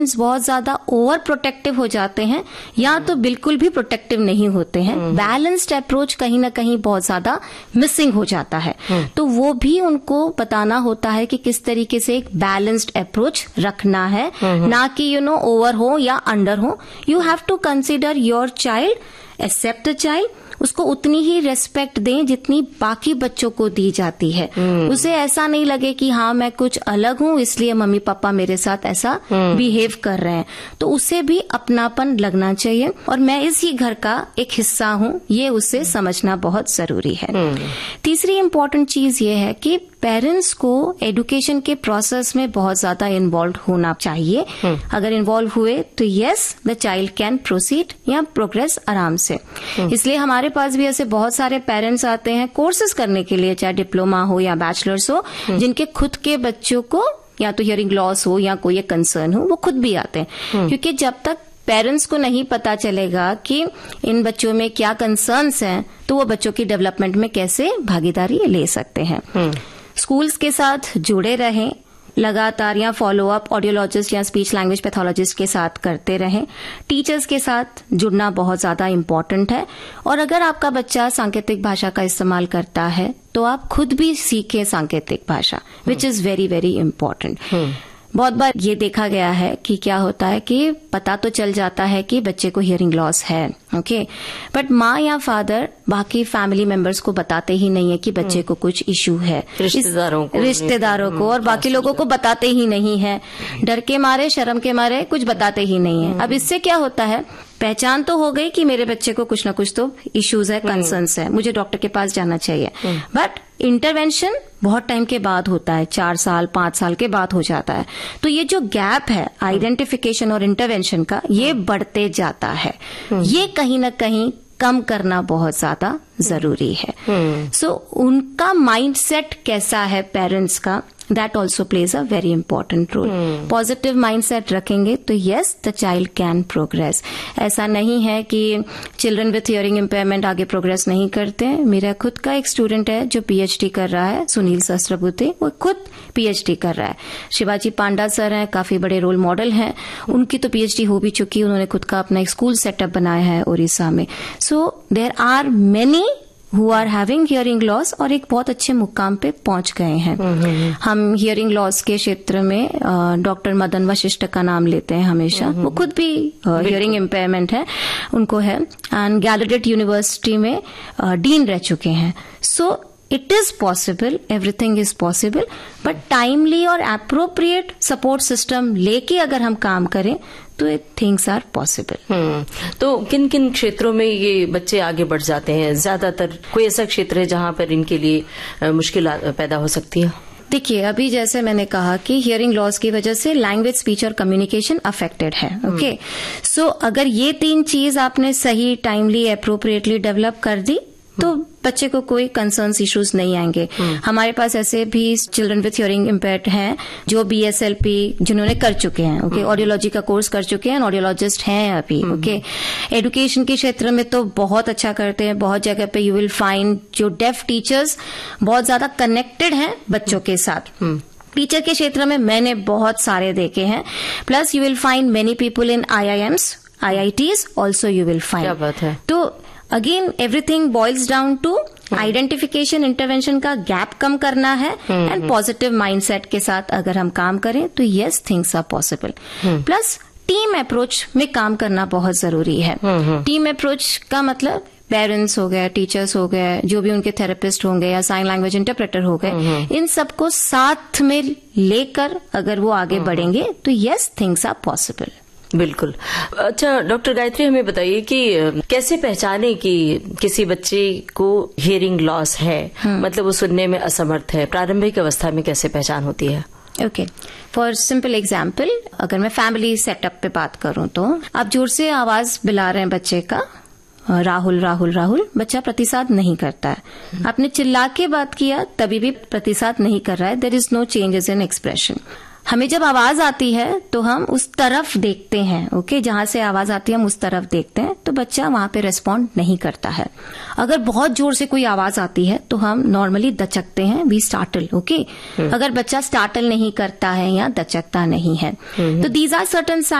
बहुत ज्यादा over protective हो जाते हैं या तो बिल्कुल भी प्रोटेक्टिव नहीं होते हैं। बैलेंस्ड अप्रोच कहीं ना कहीं बहुत ज्यादा मिसिंग हो जाता है। तो वो भी उनको बताना होता है कि किस तरीके से एक बैलेंस्ड अप्रोच रखना है, ना कि ओवर हो या अंडर हो। You have to consider your child, accept the child, उसको उतनी ही रेस्पेक्ट दें जितनी बाकी बच्चों को दी जाती है। उसे ऐसा नहीं लगे कि हाँ मैं कुछ अलग हूं इसलिए मम्मी पापा मेरे साथ ऐसा बिहेव कर रहे हैं। तो उसे भी अपनापन लगना चाहिए और मैं इसी घर का एक हिस्सा हूं, ये उसे समझना बहुत जरूरी है। तीसरी इम्पोर्टेंट चीज ये है कि पेरेंट्स को एजुकेशन के प्रोसेस में बहुत ज्यादा इन्वॉल्व होना चाहिए। अगर इन्वॉल्व हुए तो yes the child can proceed या प्रोग्रेस आराम से। इसलिए हमारे पास भी ऐसे बहुत सारे पेरेंट्स आते हैं कोर्सेज करने के लिए, चाहे डिप्लोमा हो या बैचलर्स हो, जिनके खुद के बच्चों को या तो हियरिंग लॉस हो या कोई कंसर्न हो, वो खुद भी आते हैं। क्योंकि जब तक पेरेंट्स को नहीं पता चलेगा कि इन बच्चों में क्या कंसर्न्स हैं, तो वो बच्चों की डेवलपमेंट में कैसे भागीदारी ले सकते हैं। स्कूल्स के साथ जुड़े रहें, लगातार या फॉलो अप ऑडियोलॉजिस्ट या स्पीच लैंग्वेज पैथोलॉजिस्ट के साथ करते रहें। टीचर्स के साथ जुड़ना बहुत ज्यादा इम्पोर्टेंट है। और अगर आपका बच्चा सांकेतिक भाषा का इस्तेमाल करता है तो आप खुद भी सीखें सांकेतिक भाषा, which is very very important. बहुत बार ये देखा गया है कि क्या होता है कि पता तो चल जाता है कि बच्चे को हियरिंग लॉस है, ओके, बट माँ या फादर बाकी फैमिली मेंबर्स को बताते ही नहीं है कि बच्चे को कुछ इशू है। रिश्तेदारों को और बाकी लोगों को बताते ही नहीं है, डर के मारे, शर्म के मारे कुछ बताते ही नहीं है। अब इससे क्या होता है, पहचान तो हो गई कि मेरे बच्चे को कुछ ना कुछ तो इश्यूज है, कंसर्न्स है, मुझे डॉक्टर के पास जाना चाहिए, बट इंटरवेंशन बहुत टाइम के बाद होता है, 4 साल 5 साल के बाद हो जाता है। तो ये जो गैप है आइडेंटिफिकेशन और इंटरवेंशन का, ये बढ़ते जाता है। ये कहीं ना कहीं कम करना बहुत ज्यादा जरूरी है। सो उनका माइंडसेट कैसा है पेरेंट्स का, that also plays a very important role. Positive mindset रखेंगे तो yes the child can progress. ऐसा नहीं है कि चिल्ड्रन विथ हियरिंग इम्पेयरमेंट आगे प्रोग्रेस नहीं करते हैं। मेरा खुद का एक स्टूडेंट है जो पीएचडी कर रहा है, सुनील सहस्त्रबुद्धे, वो खुद पीएचडी कर रहा है। शिवाजी पांडा सर हैं, काफी बड़े रोल मॉडल हैं, उनकी तो पीएचडी हो भी चुकी, उन्होंने खुद का अपना एक स्कूल सेटअप बनाया है उड़ीसा में। So there are many who are having hearing loss और एक बहुत अच्छे मुकाम पे पहुंच गए हैं। हम हियरिंग लॉस के क्षेत्र में डॉक्टर मदन वशिष्ठ का नाम लेते हैं हमेशा। वो खुद भी हियरिंग इम्पेयरमेंट है, उनको है, एंड गैलाडेट यूनिवर्सिटी में डीन रह चुके हैं। So it is possible, everything is possible, but timely और अप्रोप्रिएट सपोर्ट सिस्टम लेके अगर हम काम करें तो थिंग्स आर पॉसिबल। तो किन किन क्षेत्रों में ये बच्चे आगे बढ़ जाते हैं? ज्यादातर कोई ऐसा क्षेत्र है जहां पर इनके लिए मुश्किल पैदा हो सकती है? देखिए, अभी जैसे मैंने कहा कि हियरिंग लॉस की वजह से लैंग्वेज, स्पीच और कम्युनिकेशन अफेक्टेड है, ओके। सो अगर ये 3 चीज आपने सही, टाइमली, अप्रोप्रिएटली डेवलप कर दी तो बच्चे को कोई कंसर्न्स इश्यूज नहीं आएंगे। हमारे पास ऐसे भी चिल्ड्रन विथ हियरिंग इम्पेयर्ड हैं जो बीएसएलपी जिन्होंने कर चुके हैं, ओके, ऑडियोलॉजी का कोर्स कर चुके हैं, ऑडियोलॉजिस्ट हैं अभी, ओके। एजुकेशन के क्षेत्र में तो बहुत अच्छा करते हैं। बहुत जगह पे यू विल फाइंड जो डेफ टीचर्स बहुत ज्यादा कनेक्टेड हैं बच्चों के साथ। टीचर के क्षेत्र में मैंने बहुत सारे देखे हैं। Plus you will find many people in IIMs, IITs also you will find. क्या बात है। तो again everything boils down to identification, intervention का गैप कम करना है, एंड पॉजिटिव माइंडसेट के साथ अगर हम काम करें तो yes things are possible. Plus team approach में काम करना बहुत जरूरी है। टीम अप्रोच का मतलब पेरेंट्स हो गए, टीचर्स हो गए, जो भी उनके थेरेपिस्ट होंगे या साइन लैंग्वेज इंटरप्रेटर हो गए, इन सबको साथ में लेकर अगर वो आगे बढ़ेंगे तो यस थिंग्स आर पॉसिबल। बिल्कुल। अच्छा डॉक्टर गायत्री, हमें बताइए कि कैसे पहचाने कि किसी बच्चे को हियरिंग लॉस है, मतलब वो सुनने में असमर्थ है, प्रारंभिक अवस्था में कैसे पहचान होती है? ओके, फॉर सिंपल एग्जाम्पल, अगर मैं फैमिली सेटअप पे बात करूं तो आप जोर से आवाज बुला रहे हैं बच्चे का, राहुल राहुल राहुल, बच्चा प्रतिसाद नहीं करता है। आपने चिल्ला के बात किया तभी भी प्रतिसाद नहीं कर रहा है, there is no changes in expression. हमें जब आवाज आती है तो हम उस तरफ देखते हैं, ओके, जहां से आवाज आती है हम उस तरफ देखते हैं, तो बच्चा वहां पे रिस्पॉन्ड नहीं करता है। अगर बहुत जोर से कोई आवाज आती है तो हम नॉर्मली दचकते हैं, वी स्टार्टल, ओके। अगर बच्चा स्टार्टल नहीं करता है या दचकता नहीं है, तो दीज आर सर्टन